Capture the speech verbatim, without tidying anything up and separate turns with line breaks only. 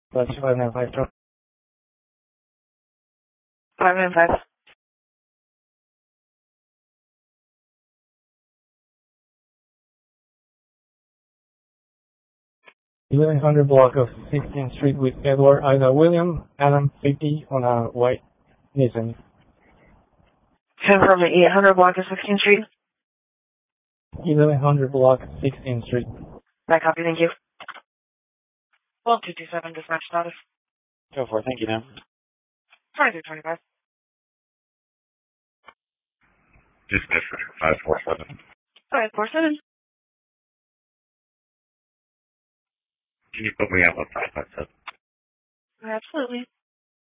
That's five nine five drop.
five nine five.
eleven hundred block of sixteenth Street with Edward Ida William, Adam fifty on a white Nissan.
Confirm the eight hundred block of sixteenth Street.
eleven hundred block sixteenth Street.
That copy, thank you. twelve two two seven, dispatch status.
Go for it, thank you, ma'am.
twenty-two twenty-five.
Dispatch five four seven.
five four seven.
Can you put me out with five five seven?
Absolutely.